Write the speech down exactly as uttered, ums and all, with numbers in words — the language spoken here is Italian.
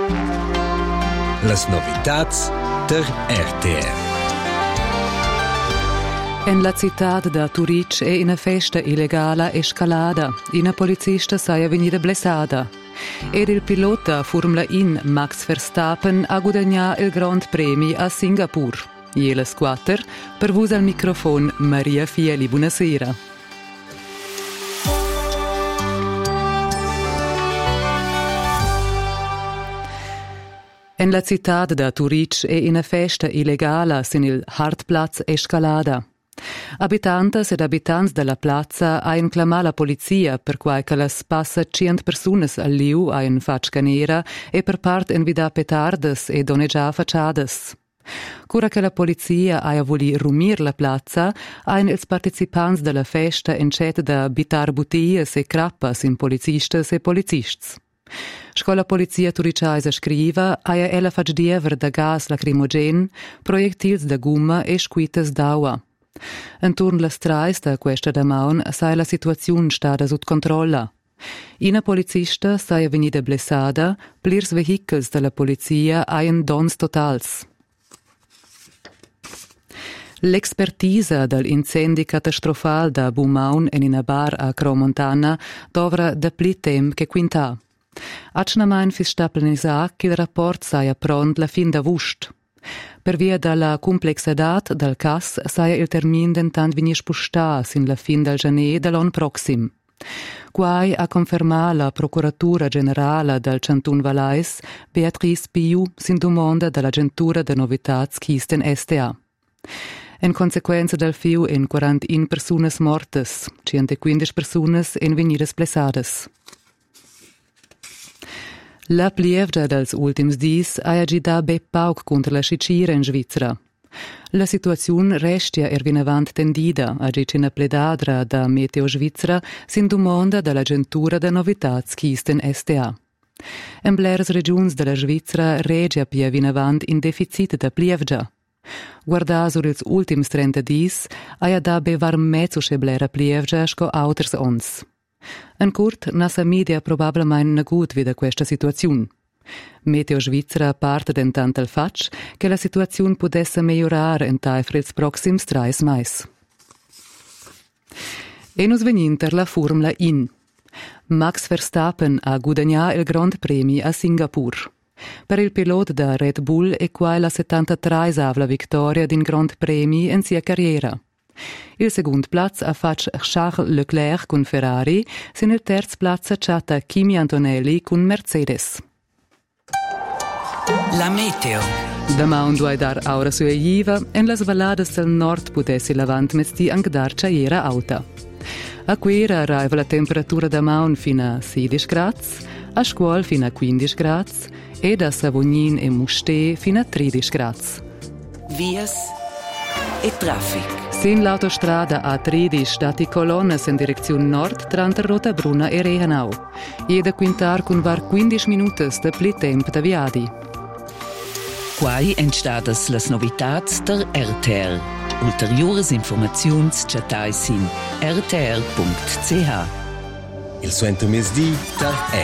Las novitats der R T R. En la città da Turic è una festa illegale escalada. Una polizista saia venida blessada. Ed il pilota Formula uno Max Verstappen ha guadagnato il Grand Premi a Singapore. Iela squatter, per vus al microfono Maria Fieli. Buonasera. En la città da Turic è una festa illegale sin il Hartplatz Escalada. Abitantes ed abitants della piazza han clamato la polizia per quai che las passa cent personas al liu han facca nera e per part envidà petardes e doneggià facciades. Cura che la polizia ha voli rumir la piazza, han ils participanti della festa encet da bitar bottiglie e crappas in policistes e policists. Scola polizia turiciaisa scriva aia ella fac diever da gas lacrimogen, proiettils da gumma e squitas d'aua. Entorn las trais da questa da maun sai la situaziun stada sud controlla. Ina policista sai venida blessada, plirs vehicles della polizia haien dons totals. L'expertisa dell'incendi catastrofal da Bumaun en ina bar a Cromontana dovra da pli tem che quintà. Acnamain fis sta planisà che il rapport saia pront la fin d'avust. Per via della complexità del cas saia il termin dentant venir spustà sin la fin del gener dell'on proxim. Quai a confermar la Procuratura Generala del Cantun Valais, Beatrice Piu, sin domanda dell'agentura de novitats chisten S T A. En consequenza del fiu en quarantuno personas mortes, centoquindici personas en venidas blessades. La plievgia dels ultims dis ha agida be pauc contra la scicira in Svizzera. La situazione restia ervinavant tendida, agic una pledadra da Meteo Svizzera sin domanda dell'agentura de novitats chisten S T A. En bleras regions della Svizzera regia pia vinavant in deficit da plievgia. Guardà sur ils ultims trenta dis, ha da be var mezzo che blera plievgia sco auters ons. En curt, nasa media probabilmente negut veda questa situazione. Meteo Svizzera parte dentant al fac che la situazione potesse migliorare in taifre ils proxims trais mais. E nos veninter la Formula uno. Max Verstappen ha guadagnato il Grand Premi a Singapore. Per il pilota da Red Bull è qua la settantatreesava vittoria din Grand Premi in sia carriera. Il secondo platz ha fatto Charles Leclerc con Ferrari, sin il terzo platz ha chatta Kimi Antonelli con Mercedes. La meteo. Demà un duai dar aura su Eiva, en las vallades del nord potessi lavant mesti anche dar chaiera auta. A quera arriva la temperatura demà un fino a sedici gradi, a scuol fino a quindici gradi e da Savognin e Musté fino a tredici gradi. Vias e traffic. Sin l'autostrada A tredici dati colonnes in direzione nord tra Rotabruna e Rehenau. E da quintar con var quindici minuti de pli temp da viadi. Quai entstadas las novitats der R T R. Ulteriores informaziuns chatais in r t r punct c h. Il suento mesdì der